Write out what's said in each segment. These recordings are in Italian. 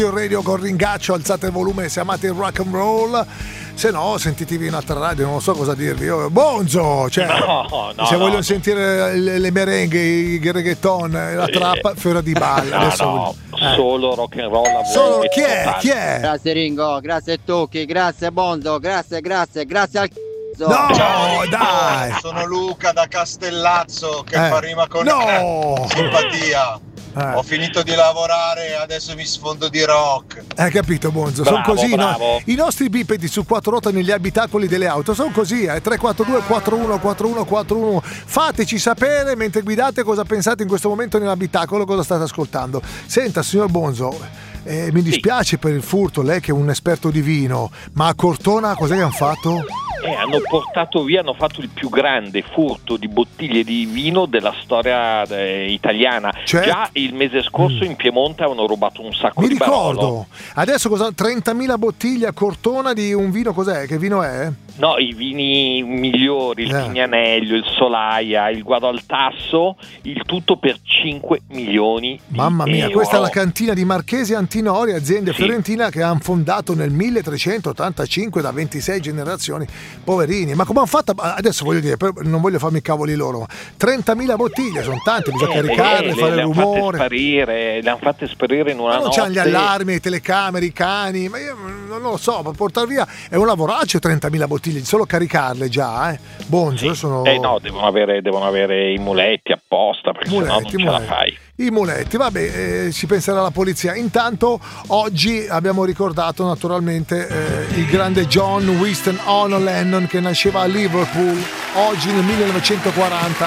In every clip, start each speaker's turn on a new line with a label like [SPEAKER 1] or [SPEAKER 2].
[SPEAKER 1] Radio con Ringaccio, alzate il volume se amate il rock and roll, se no sentitevi in altra radio, non so cosa dirvi. Bonzo, cioè, se vogliono sentire le merenghe, il reggaeton, la trappa, fiora di balle.
[SPEAKER 2] Solo rock and roll.
[SPEAKER 1] Solo chi è?
[SPEAKER 3] Grazie Ringo, grazie Tocchi, grazie Bonzo, grazie al
[SPEAKER 1] No,
[SPEAKER 4] ciao,
[SPEAKER 1] dai.
[SPEAKER 4] Sono Luca da Castellazzo che fa rima con simpatia. Ho finito di lavorare e adesso mi sfondo di rock.
[SPEAKER 1] Hai capito, Bonzo?
[SPEAKER 2] Bravo,
[SPEAKER 1] Sono così,
[SPEAKER 2] bravo.
[SPEAKER 1] no? I nostri bipedi su quattro ruote negli abitacoli delle auto sono così, 342 41 41 41. Fateci sapere mentre guidate cosa pensate in questo momento nell'abitacolo, cosa state ascoltando. Senta, signor Bonzo, mi dispiace per il furto, lei che è un esperto di vino, ma a Cortona cos'è che hanno fatto?
[SPEAKER 2] Hanno portato via, hanno fatto il più grande furto di bottiglie di vino della storia italiana.
[SPEAKER 1] Cioè?
[SPEAKER 2] Già il mese scorso in Piemonte avevano rubato un sacco di
[SPEAKER 1] ricordo.
[SPEAKER 2] Barolo.
[SPEAKER 1] Adesso cosa? 30.000 bottiglie a Cortona di un vino, cos'è? Che vino è?
[SPEAKER 2] No, i vini migliori, il Tignanello, il Solaia, il Guado al Tasso, il tutto per 5 milioni di
[SPEAKER 1] Mamma mia,
[SPEAKER 2] euro.
[SPEAKER 1] questa è la cantina di Marchesi Antinori, azienda fiorentina che hanno fondato nel 1385 da 26 generazioni. Poverini, ma come hanno fatto? Adesso voglio dire, non voglio farmi i cavoli loro, ma 30.000 bottiglie sono tante, bisogna caricarle, fare il rumore.
[SPEAKER 2] Le hanno fatte sparire in una notte.
[SPEAKER 1] Non c'hanno gli allarmi, le telecamere, i cani, ma io non lo so, per portare via è un lavoraccio 30.000 bottiglie, solo caricarle già, Bonzo, sono...
[SPEAKER 2] no, devono avere i muletti apposta, perché sennò non ce la fai.
[SPEAKER 1] I muletti, vabbè, si penserà alla polizia. Intanto oggi abbiamo ricordato naturalmente il grande John Winston Ono Lennon, che nasceva a Liverpool oggi nel 1940.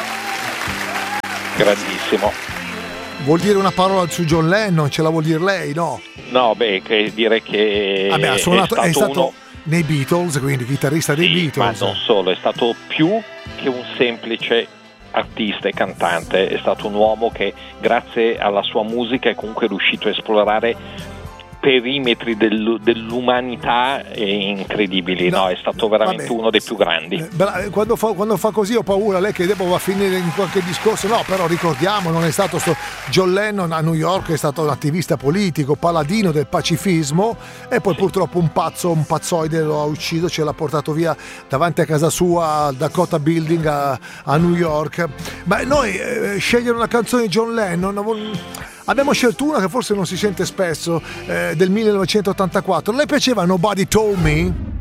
[SPEAKER 2] Grandissimo.
[SPEAKER 1] Vuol dire una parola su John Lennon? Ce la vuol dire lei, no?
[SPEAKER 2] No, direi che
[SPEAKER 1] ha suonato, è stato
[SPEAKER 2] uno...
[SPEAKER 1] nei Beatles, quindi chitarrista dei Beatles.
[SPEAKER 2] Ma non solo, è stato più che un semplice artista e cantante, è stato un uomo che grazie alla sua musica è comunque riuscito a esplorare perimetri dell'umanità incredibili, no? È stato veramente uno dei più grandi.
[SPEAKER 1] Quando fa così ho paura, lei che dopo va a finire in qualche discorso. No, però ricordiamo, non è stato John Lennon a New York, è stato un attivista politico, paladino del pacifismo, e poi purtroppo un pazzoide lo ha ucciso, ce l'ha portato via davanti a casa sua al Dakota Building a New York. Ma noi scegliere una canzone di John Lennon, abbiamo scelto una che forse non si sente spesso, del 1984. Le piaceva Nobody Told Me?